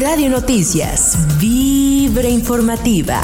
Radio Noticias, Vibra Informativa.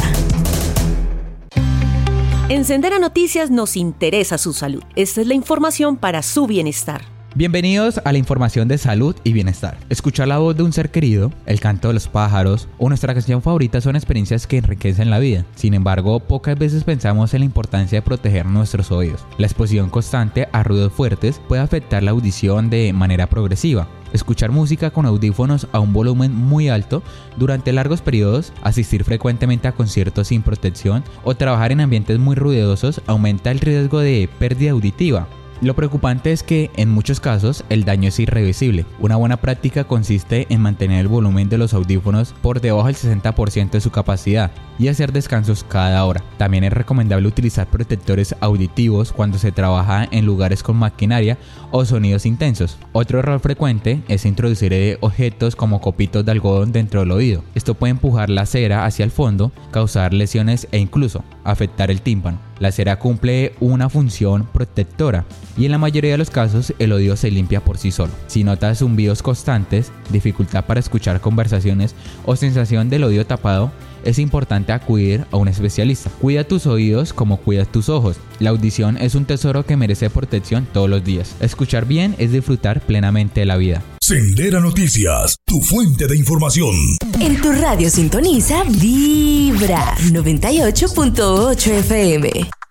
En Sendera Noticias nos interesa su salud. Esta es la información para su bienestar. Bienvenidos a la información de salud y bienestar. Escuchar la voz de un ser querido, el canto de los pájaros o nuestra canción favorita son experiencias que enriquecen la vida. Sin embargo, pocas veces pensamos en la importancia de proteger nuestros oídos. La exposición constante a ruidos fuertes puede afectar la audición de manera progresiva. Escuchar música con audífonos a un volumen muy alto durante largos periodos, asistir frecuentemente a conciertos sin protección o trabajar en ambientes muy ruidosos aumenta el riesgo de pérdida auditiva. Lo preocupante es que, en muchos casos, el daño es irreversible. Una buena práctica consiste en mantener el volumen de los audífonos por debajo del 60% de su capacidad y hacer descansos cada hora. También es recomendable utilizar protectores auditivos cuando se trabaja en lugares con maquinaria o sonidos intensos. Otro error frecuente es introducir objetos como copitos de algodón dentro del oído. Esto puede empujar la cera hacia el fondo, causar lesiones e incluso afectar el tímpano. La cera cumple una función protectora y en la mayoría de los casos el oído se limpia por sí solo. Si notas zumbidos constantes, dificultad para escuchar conversaciones o sensación del oído tapado, es importante acudir a un especialista. Cuida tus oídos como cuidas tus ojos. La audición es un tesoro que merece protección todos los días. Escuchar bien es disfrutar plenamente de la vida. Sendera Noticias, tu fuente de información. En tu radio sintoniza Vibra 98.8 FM.